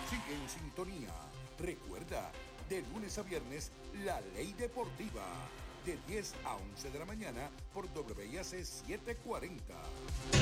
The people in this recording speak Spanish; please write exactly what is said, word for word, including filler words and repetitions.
Sigue en sintonía. Recuerda, de lunes a viernes, La Ley Deportiva, de diez a once de la mañana por W I A C setecientos cuarenta.